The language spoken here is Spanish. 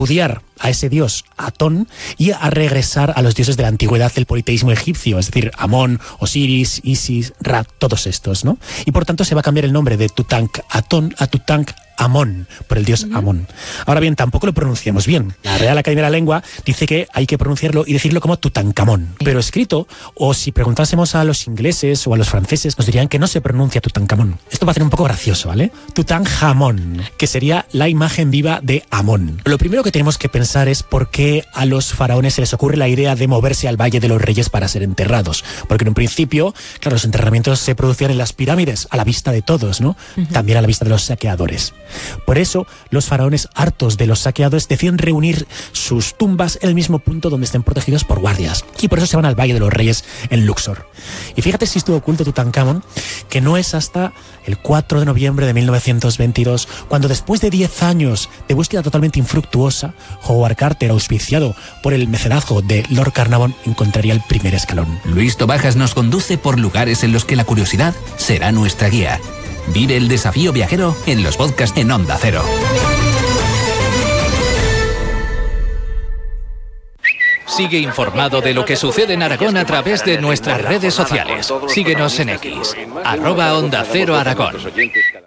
repudiar a ese dios Atón y a regresar a los dioses de la antigüedad del politeísmo egipcio, es decir, Amón, Osiris, Isis, Ra, todos estos, ¿no? Y por tanto se va a cambiar el nombre de Tutank-Atón a Tutank-Amón, por el dios Amón. Ahora bien, tampoco lo pronunciamos bien. La Real Academia de la Lengua dice que hay que pronunciarlo y decirlo como Tutankamón. Pero escrito, o si preguntásemos a los ingleses o a los franceses, nos dirían que no se pronuncia Tutankamón. Esto va a ser un poco gracioso, ¿vale? Tutankamón, que sería la imagen viva de Amón. Lo primero que tenemos que pensar es por qué a los faraones se les ocurre la idea de moverse al Valle de los Reyes para ser enterrados. Porque en un principio, claro, los enterramientos se producían en las pirámides, a la vista de todos, ¿no? También a la vista de los saqueadores. Por eso, los faraones, hartos de los saqueadores, deciden reunir sus tumbas en el mismo punto donde estén protegidos por guardias. Y por eso se van al Valle de los Reyes en Luxor. Y fíjate si estuvo oculto Tutankamón, que no es hasta el 4 de noviembre de 1922, cuando después de 10 años de búsqueda totalmente infructuosa, Howard Carter, auspiciado por el mecenazgo de Lord Carnarvon, encontraría el primer escalón. Luis Tobajas nos conduce por lugares en los que la curiosidad será nuestra guía. Vive el desafío viajero en los podcasts en Onda Cero. Sigue informado de lo que sucede en Aragón a través de nuestras redes sociales. Síguenos en X, @Onda Cero Aragón.